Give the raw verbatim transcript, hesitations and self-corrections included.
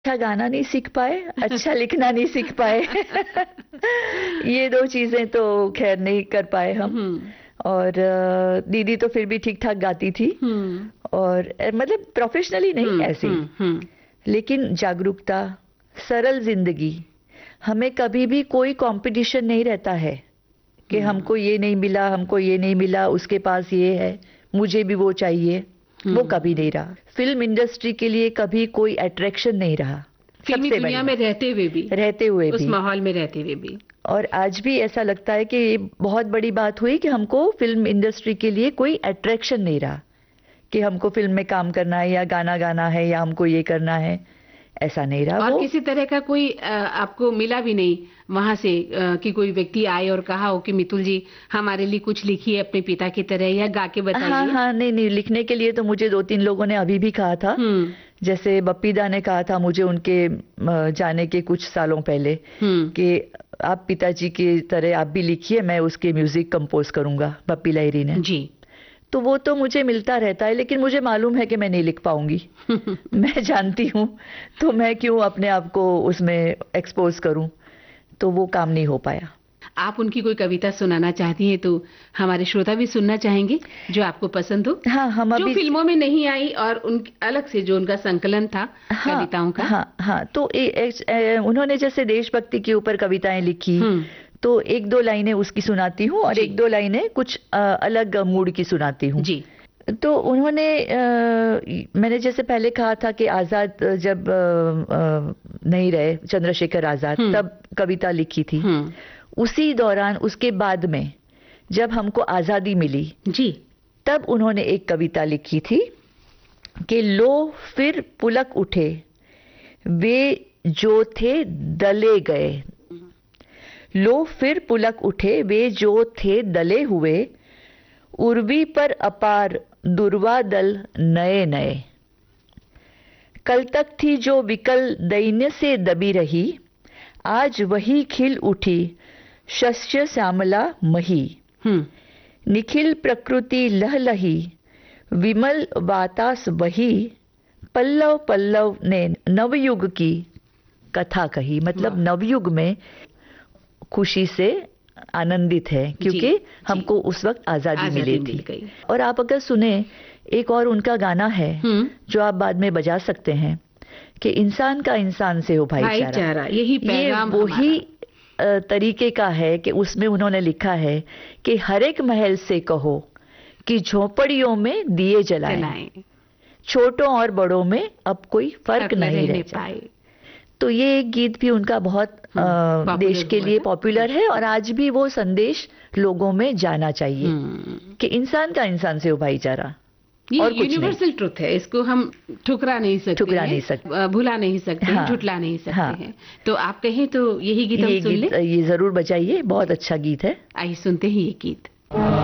अच्छा गाना नहीं सीख पाए, अच्छा लिखना नहीं सीख पाए। ये दो चीजें तो खैर नहीं कर पाए हम। हम्म और अ, दीदी तो फिर भी ठीक ठाक गाती थी। हम्म और अ, मतलब प्रोफेशनली नहीं, हम्म ऐसे ही। हम्म हम्म लेकिन जागरूकता, सरल जिंदगी, हमें कभी भी कोई कंपटीशन नहीं रहता है कि हम्म हमको ये नहीं मिला, हमको ये नहीं मिला, उसके पास ये है, मुझे भी वो चाहिए। वो कभी नहीं हम्म। रहा। फिल्म इंडस्ट्री के लिए कभी कोई अट्रैक्शन नहीं रहा। फिल्मी सबसे बड़ी दुनिया में बात, रहते हुए भी, रहते हुए उस भी। माहौल में रहते हुए भी। और आज भी ऐसा लगता है कि ये बहुत बड़ी बात हुई कि हमको फिल्म इंडस्ट्री के लिए कोई अट्रैक्शन नहीं रहा कि हमको फिल्म में काम करना है या गाना गाना है या हमको ये करना है। ऐसा नहीं रहा और वो। किसी तरह का कोई अ, आपको मिला भी नहीं वहां से अ, कि कोई व्यक्ति आए और कहा हो कि मितुल जी हमारे लिए कुछ लिखिए अपने पिता की तरह या गा के हाँ बताइए। हाँ, नहीं नहीं, लिखने के लिए तो मुझे दो तीन लोगों ने अभी भी कहा था। हम्म जैसे बप्पीदा ने कहा था मुझे उनके अ, जाने के कुछ सालों पहले हम्म कि आप पिताजी की तरह आप भी लिखिए, मैं उसके म्यूजिक कंपोज करूंगा, बप्पी लहिरी ने। जी। तो वो तो मुझे मिलता रहता है, लेकिन मुझे मालूम है कि मैं नहीं लिख पाऊंगी। मैं जानती हूँ। तो मैं क्यों अपने आप को उसमें एक्सपोज करूं। तो वो काम नहीं हो पाया। आप उनकी कोई कविता सुनाना चाहती हैं तो हमारे श्रोता भी सुनना चाहेंगे, जो आपको पसंद हो, हाँ, हम जो अभी। फिल्मों में नहीं आई और उन अलग से जो उनका संकलन था हाँ कविताओं का। हाँ हाँ, तो ए, ए, ए, उन्होंने जैसे देशभक्ति के ऊपर कविताएं लिखी। हम्म तो एक दो लाइनें उसकी सुनाती हूँ और जी एक दो लाइनें कुछ अ, अलग मूड की सुनाती हूँ। जी। तो उन्होंने अ, मैंने जैसे पहले कहा था कि आजाद जब अ, अ, नहीं रहे, चंद्रशेखर आजाद, हम्म तब कविता लिखी थी। हम्म उसी दौरान, उसके बाद में जब हमको आजादी मिली, जी। तब उन्होंने एक कविता लिखी थी कि लो फिर पुलक उठे वे जो थे दले गए। लो फिर पुलक उठे वे जो थे दले हुए, उर्वी पर अपार दुर्वा दल नए नए। कल तक थी जो विकल दैन्य से दबी रही, आज वही खिल उठी शस्य श्यामला मही। हम्म निखिल प्रकृति लहलही विमल वातास बही, पल्लव पल्लव ने नवयुग की कथा कही। मतलब वाह। नवयुग में खुशी से आनंदित है जी क्योंकि जी। हमको उस वक्त आजादी मिली आजादी मिल थी। गई। और आप अगर सुने, एक और उनका गाना है हम्म। जो आप बाद में बजा सकते हैं कि इंसान का इंसान से हो भाईचारा। भाईचारा, यही ये पैगाम वही हमारा। अ, तरीके का है कि उसमें उन्होंने लिखा है कि हर एक महल से कहो कि झोपड़ियों में दिए जलाएं, चलाएं, छोटों और बड़ों में अब कोई फर्क फर्क न नहीं रह रहने जाए। पाए। तो ये एक गीत भी उनका बहुत अ, हम्म देश पॉपुलर के हुआ लिए था। पॉपुलर है। और आज भी वो संदेश लोगों में जाना चाहिए हम्म। कि इंसान का इंसान से हो भाईचारा, ये और कुछ नहीं। यूनिवर्सल ट्रुथ है, इसको हम ठुकरा नहीं सकते ठुकरा हैं, नहीं सकते। अ, भुला नहीं सकते हैं, हाँ झुटला नहीं सकते हाँ, हैं। तो आप कहें तो यही गीत हम ये सुन गीत लें। ये जरूर बजाइए, बहुत अच्छा गीत है। आइए सुनते हैं ये गीत।